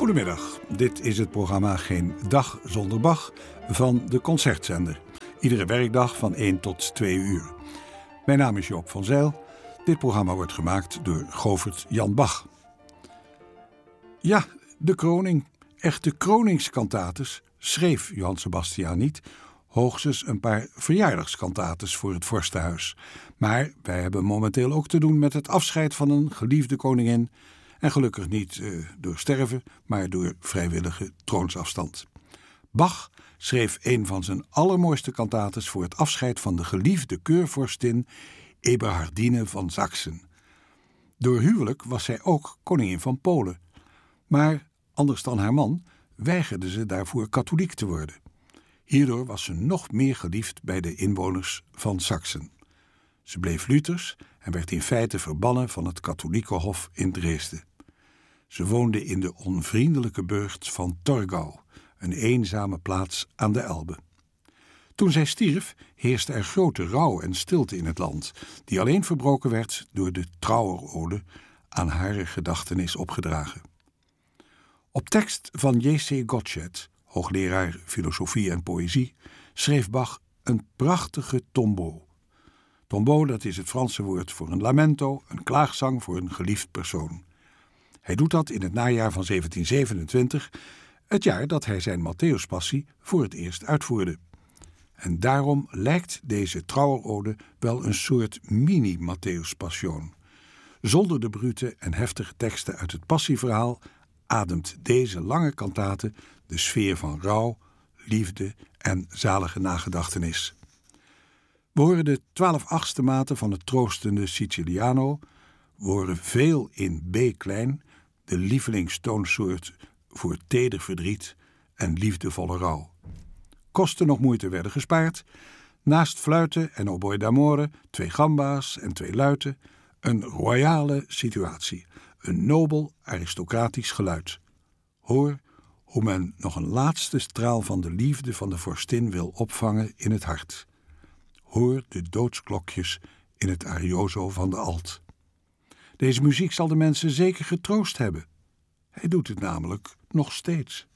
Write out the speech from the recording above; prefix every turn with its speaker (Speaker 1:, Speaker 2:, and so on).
Speaker 1: Goedemiddag, dit is het programma Geen Dag Zonder Bach van de Concertzender. Iedere werkdag van 1 tot 2 uur. Mijn naam is Joop van Zijl. Dit programma wordt gemaakt door Govert Jan Bach. Ja, de kroning. Echte kroningskantates schreef Johann Sebastian niet. Hoogstens een paar verjaardagskantates voor het vorstenhuis. Maar wij hebben momenteel ook te doen met het afscheid van een geliefde koningin. En gelukkig niet door sterven, maar door vrijwillige troonsafstand. Bach schreef een van zijn allermooiste kantates voor het afscheid van de geliefde keurvorstin Eberhardine van Saksen. Door huwelijk was zij ook koningin van Polen. Maar, anders dan haar man, weigerde ze daarvoor katholiek te worden. Hierdoor was ze nog meer geliefd bij de inwoners van Saksen. Ze bleef Luthers en werd in feite verbannen van het katholieke hof in Dresden. Ze woonde in de onvriendelijke burcht van Torgau, een eenzame plaats aan de Elbe. Toen zij stierf, heerste er grote rouw en stilte in het land, die alleen verbroken werd door de trouwerode aan haar gedachtenis opgedragen. Op tekst van J.C. Gottsched, hoogleraar filosofie en poëzie, schreef Bach een prachtige tombeau. Tombeau, dat is het Franse woord voor een lamento, een klaagzang voor een geliefd persoon. Hij doet dat in het najaar van 1727, het jaar dat hij zijn Matthäuspassie voor het eerst uitvoerde. En daarom lijkt deze trouwerode wel een soort mini-Matthäus-passion. Zonder de brute en heftige teksten uit het passieverhaal ademt deze lange kantate de sfeer van rouw, liefde en zalige nagedachtenis. We horen de 12/8 maten van het troostende Siciliano. We horen veel in B-klein, de lievelingstoonsoort voor teder verdriet en liefdevolle rouw. Kosten nog moeite werden gespaard. Naast fluiten en oboe d'amore, 2 gamba's en 2 luiten, een royale situatie, een nobel aristocratisch geluid. Hoor hoe men nog een laatste straal van de liefde van de vorstin wil opvangen in het hart. Hoor de doodsklokjes in het arioso van de alt. Deze muziek zal de mensen zeker getroost hebben. Hij doet het namelijk nog steeds.